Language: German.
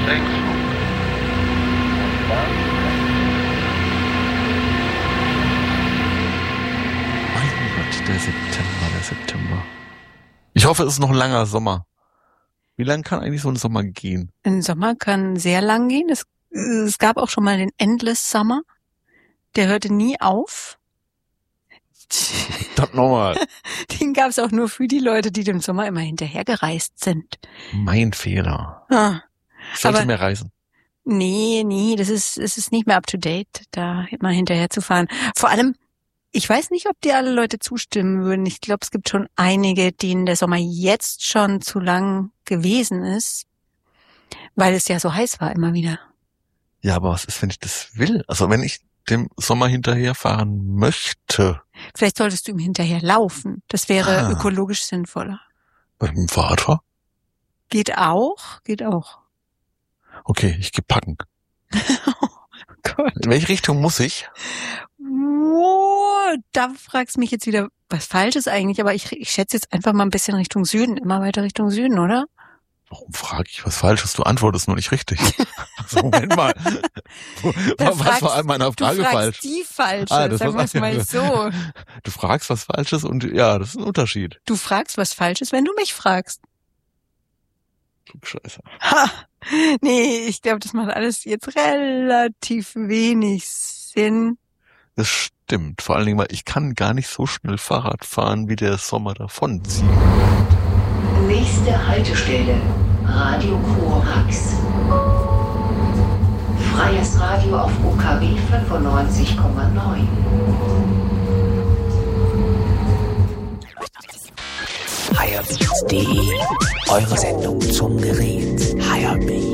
Mein Gott, der September. Ich hoffe, es ist noch ein langer Sommer. Wie lang kann eigentlich so ein Sommer gehen? Ein Sommer kann sehr lang gehen. Es gab auch schon mal den Endless Summer. Der hörte nie auf. Verdammt nochmal. Den gab es auch nur für die Leute, die dem Sommer immer hinterhergereist sind. Mein Fehler. Ich sollte mehr reisen. Nee, es ist nicht mehr up to date, da immer hinterher zu fahren. Vor allem, ich weiß nicht, ob dir alle Leute zustimmen würden. Ich glaube, es gibt schon einige, denen der Sommer jetzt schon zu lang gewesen ist, weil es ja so heiß war immer wieder. Ja, aber was ist, wenn ich das will? Also wenn ich dem Sommer hinterherfahren möchte. Vielleicht solltest du ihm hinterher laufen. Das wäre ökologisch sinnvoller. Mit dem Fahrrad? Geht auch. Okay, ich geh packen. Oh Gott. In welche Richtung muss ich? Oh, da fragst du mich jetzt wieder was Falsches eigentlich, aber ich schätze jetzt einfach mal ein bisschen Richtung Süden, immer weiter Richtung Süden, oder? Warum frage ich was Falsches? Du antwortest nur nicht richtig. Also, Moment mal. Was war an meiner Frage falsch? Du fragst die falsche, sagen wir es mal so. Du fragst was Falsches und ja, das ist ein Unterschied. Du fragst was Falsches, wenn du mich fragst. Scheiße. Nee, ich glaube, das macht alles jetzt relativ wenig Sinn. Das stimmt. Vor allen Dingen, weil ich kann gar nicht so schnell Fahrrad fahren, wie der Sommer davonziehen. Nächste Haltestelle, Radio Korax. Freies Radio auf UKW 95,9. Highbeats.de, eure Sendung zum Gerät. Highbeats.